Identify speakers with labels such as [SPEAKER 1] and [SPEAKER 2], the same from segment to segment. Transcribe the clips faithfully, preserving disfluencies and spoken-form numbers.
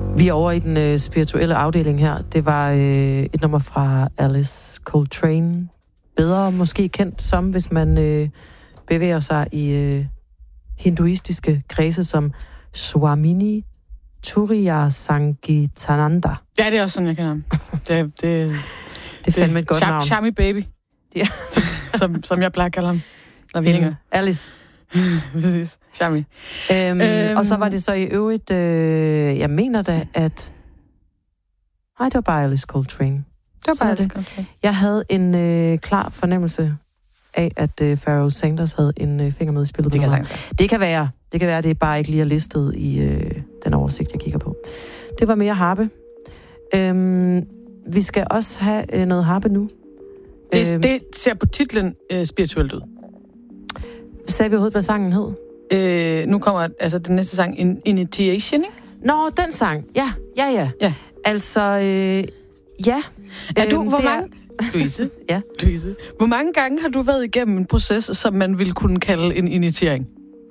[SPEAKER 1] Vi er over i den øh, spirituelle afdeling her. Det var øh, et nummer fra Alice Coltrane. Bedre måske kendt som, hvis man øh, bevæger sig i øh, hinduistiske kredse som Swamini Turiya Sangeetananda.
[SPEAKER 2] Ja, det er også sådan, jeg kender ham. Det, det,
[SPEAKER 1] det er fandme et godt
[SPEAKER 2] Sham,
[SPEAKER 1] navn.
[SPEAKER 2] Shami Baby.
[SPEAKER 1] Ja.
[SPEAKER 2] som, som jeg plejer at kalde ham, når vi
[SPEAKER 1] En
[SPEAKER 2] hænger.
[SPEAKER 1] Alice.
[SPEAKER 2] Præcis. Shami.
[SPEAKER 1] Øhm,
[SPEAKER 2] Øhm.
[SPEAKER 1] Og så var det så i øvrigt, øh, jeg mener da, at... Nej, det var bare Alice Coltrane.
[SPEAKER 2] Det var bare
[SPEAKER 1] Alice
[SPEAKER 2] Coltrane.
[SPEAKER 1] Jeg havde en øh, klar fornemmelse af, at øh, Pharoah Sanders havde en øh, finger med i spillet.
[SPEAKER 2] Det kan sagtens.
[SPEAKER 1] Det kan være. Det kan være, at det bare ikke lige er listet i øh, den oversigt, jeg kigger på. Det var mere harpe. Øhm, vi skal også have øh, noget harpe nu.
[SPEAKER 2] Det,
[SPEAKER 1] øhm,
[SPEAKER 2] det ser på titlen øh, spirituelt ud.
[SPEAKER 1] Sagde vi overhovedet, hvad sangen hed?
[SPEAKER 2] Øh, nu kommer altså den næste sang, In- Initiation, ikke?
[SPEAKER 1] Nå, den sang. Ja, ja, ja.
[SPEAKER 2] Ja.
[SPEAKER 1] Altså, øh, ja.
[SPEAKER 2] Er du,
[SPEAKER 1] Øhm,
[SPEAKER 2] hvor
[SPEAKER 1] det
[SPEAKER 2] mange... Louise?
[SPEAKER 1] Ja.
[SPEAKER 2] Louise. Hvor mange gange har du været igennem en proces, som man ville kunne kalde en initiering?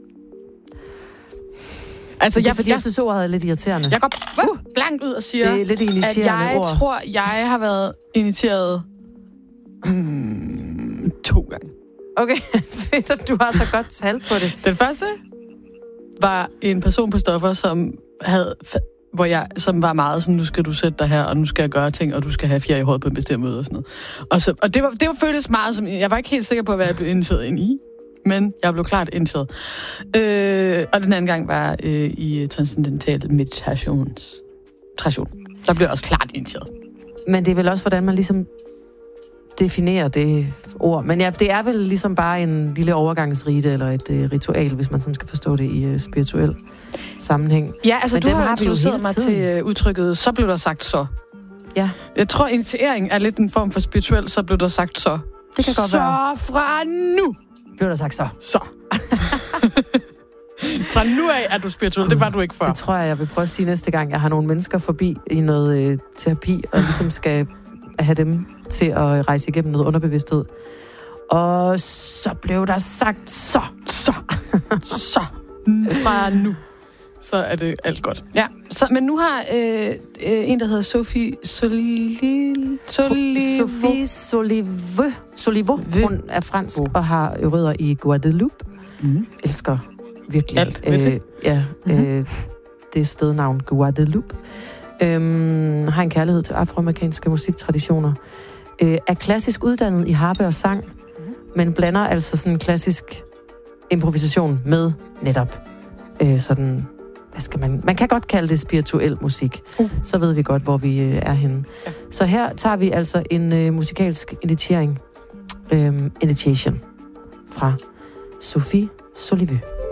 [SPEAKER 2] Altså,
[SPEAKER 1] Det er,
[SPEAKER 2] jeg,
[SPEAKER 1] fordi
[SPEAKER 2] jeg,
[SPEAKER 1] jeg synes, ordet er lidt irriterende.
[SPEAKER 2] jeg går uh, blankt ud og siger,
[SPEAKER 1] Det er lidt
[SPEAKER 2] at
[SPEAKER 1] initierende
[SPEAKER 2] jeg
[SPEAKER 1] ord.
[SPEAKER 2] tror, jeg har været initieret mm, to gange.
[SPEAKER 1] Okay, fedt, at du har så godt tal på det.
[SPEAKER 2] Den første var en person på stoffer, som havde, hvor jeg, som var meget sådan, nu skal du sætte dig her, og nu skal jeg gøre ting, og du skal have fjer i håret på en bestemt måde og sådan noget. Og, så, og det, var, det var føltes meget som, jeg var ikke helt sikker på, hvad jeg blev initieret ind i, men jeg blev klart initieret. Øh, og den anden gang var øh, i transcendental meditations. Tration. Der blev også klart initieret.
[SPEAKER 1] Men det er vel også, hvordan man ligesom definerer det ord. Men ja, det er vel ligesom bare en lille overgangsrite, eller et uh, ritual, hvis man sådan skal forstå det i uh, spirituel sammenhæng.
[SPEAKER 2] Ja, altså
[SPEAKER 1] Men
[SPEAKER 2] du
[SPEAKER 1] dem
[SPEAKER 2] har,
[SPEAKER 1] har vi jo
[SPEAKER 2] introduceret
[SPEAKER 1] hele
[SPEAKER 2] mig
[SPEAKER 1] tiden.
[SPEAKER 2] til uh, udtrykket, så blev der sagt så.
[SPEAKER 1] Ja.
[SPEAKER 2] Jeg tror, initiering er lidt en form for spirituel, så blev der sagt så.
[SPEAKER 1] Det kan godt
[SPEAKER 2] så
[SPEAKER 1] være.
[SPEAKER 2] fra nu.
[SPEAKER 1] Blev der sagt så?
[SPEAKER 2] Så. Fra nu af er du spirituel. Det var du ikke før.
[SPEAKER 1] Det tror jeg, jeg vil prøve at sige næste gang, jeg har nogle mennesker forbi i noget øh, terapi, og ligesom skal have dem til at rejse igennem noget underbevidsthed. Og så blev der sagt så.
[SPEAKER 2] Så. Så. Fra nu. Så er det alt godt. Ja, så, men nu har øh, øh, en, der hedder Sophie Solil... Solil...
[SPEAKER 1] Sophie Soliveau. Soliveau. Hun er fransk og har rødder i Guadeloupe.
[SPEAKER 2] Mm.
[SPEAKER 1] Elsker virkelig.
[SPEAKER 2] Alt ved det.
[SPEAKER 1] Øh, ja,
[SPEAKER 2] Mm-hmm.
[SPEAKER 1] øh, det er stednavn Guadeloupe. Øhm, har en kærlighed til afroamerikanske musiktraditioner. Øh, er klassisk uddannet i harpe og sang, mm-hmm. men blander altså sådan klassisk improvisation med netop øh, sådan... Hvad skal man... Man kan godt kalde det spirituel musik. Uh. Så ved vi godt, hvor vi øh, er henne. Ja. Så her tager vi altså en øh, musikalsk initiering. Øh, initiation fra Sophie Soliveau.